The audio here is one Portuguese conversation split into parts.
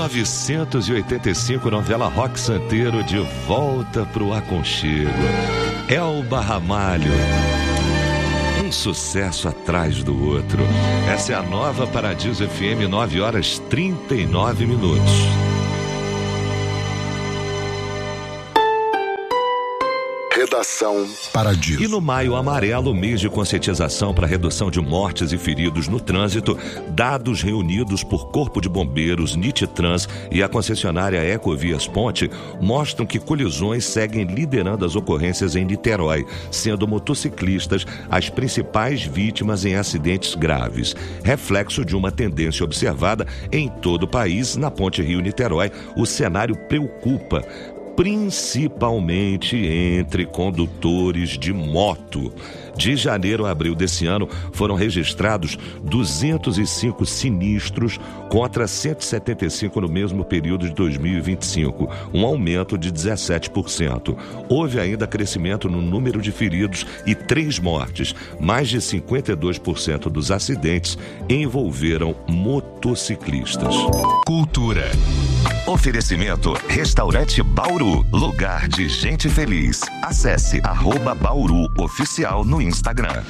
1985, novela Rock Santeiro, de volta pro aconchego. Elba Ramalho, um sucesso atrás do outro. Essa é a nova Paradiso FM, 9h39. Redação Paradiso. E no Maio Amarelo, mês de conscientização para redução de mortes e feridos no trânsito, dados reunidos por Corpo de Bombeiros, Nititrans e a concessionária Ecovias Ponte mostram que colisões seguem liderando as ocorrências em Niterói, sendo motociclistas as principais vítimas em acidentes graves. Reflexo de uma tendência observada em todo o país. Na Ponte Rio-Niterói, o cenário preocupa, principalmente entre condutores de moto. De janeiro a abril desse ano, foram registrados 205 sinistros contra 175 no mesmo período de 2025, um aumento de 17%. Houve ainda crescimento no número de feridos e 3 mortes. Mais de 52% dos acidentes envolveram motociclistas. Cultura. Oferecimento Restaurante Bauru, lugar de gente feliz. Acesse @Bauru Oficial no Instagram.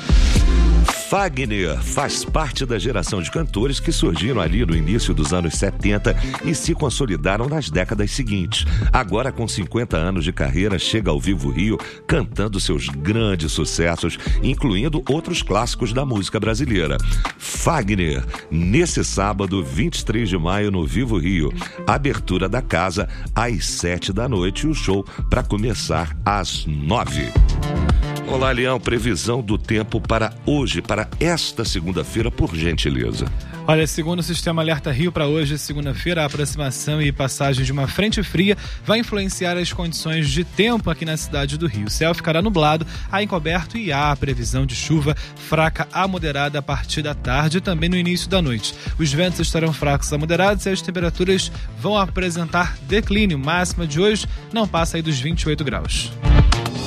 Fagner faz parte da geração de cantores que surgiram ali no início dos anos 70 e se consolidaram nas décadas seguintes. Agora, com 50 anos de carreira, chega ao Vivo Rio cantando seus grandes sucessos, incluindo outros clássicos da música brasileira. Fagner, nesse sábado, 23 de maio, no Vivo Rio. Abertura da casa às 7 da noite e o show para começar às 9. Olá, Leão, previsão do tempo para hoje, para esta segunda-feira, por gentileza. Olha, segundo o Sistema Alerta Rio, para hoje, segunda-feira, a aproximação e passagem de uma frente fria vai influenciar as condições de tempo aqui na cidade do Rio. O céu ficará nublado a encoberto e há previsão de chuva fraca a moderada a partir da tarde e também no início da noite. Os ventos estarão fracos a moderados e as temperaturas vão apresentar declínio. Máxima de hoje não passa aí dos 28 graus.